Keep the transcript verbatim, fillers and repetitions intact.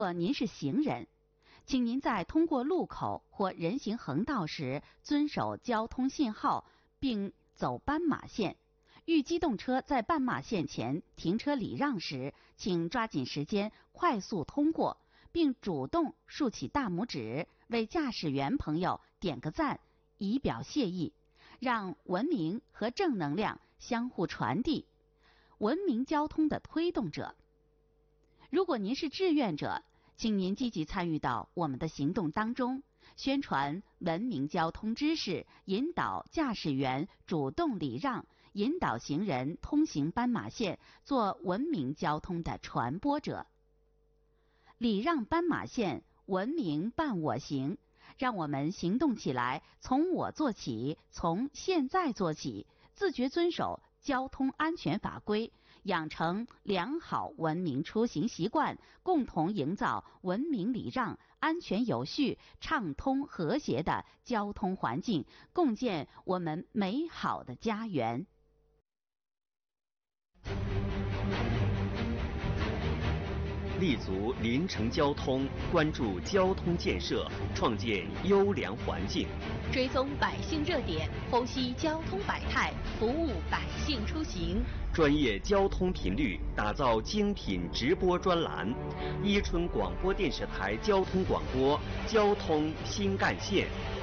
若您是行人，请您在通过路口或人行横道时遵守交通信号，并走斑马线。遇机动车在斑马线前停车礼让时，请抓紧时间快速通过，并主动竖起大拇指，为驾驶员朋友点个赞，以表谢意，让文明和正能量相互传递。文明交通的推动者。如果您是志愿者，请您积极参与到我们的行动当中，宣传文明交通知识，引导驾驶员主动礼让，引导行人通行斑马线，做文明交通的传播者。礼让斑马线，文明伴我行。让我们行动起来，从我做起，从现在做起，自觉遵守交通安全法规，养成良好文明出行习惯，共同营造文明礼让、安全有序、畅通和谐的交通环境，共建我们美好的家园。 立足临城交通，关注交通建设，创建优良环境， 追踪百姓热点，剖析交通百态，服务百姓出行。 专业交通频率，打造精品直播专栏。伊春广播电视台交通广播，交通新干线。